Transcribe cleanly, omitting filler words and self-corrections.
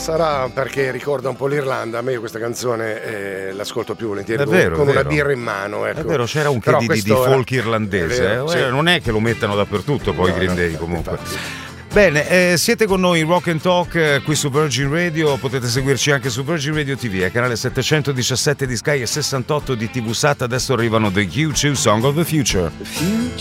sarà perché ricorda un po' l'Irlanda. A me questa canzone l'ascolto più volentieri con una birra in mano, ecco. È vero, c'era un che di folk irlandese, vero, sì. Non è che lo mettano dappertutto poi Green Day comunque. Bene, siete con noi in Rock and Talk qui su Virgin Radio, potete seguirci anche su Virgin Radio TV, canale 717 di Sky e 68 di TV Sat. Adesso arrivano The U2 Song of the Future.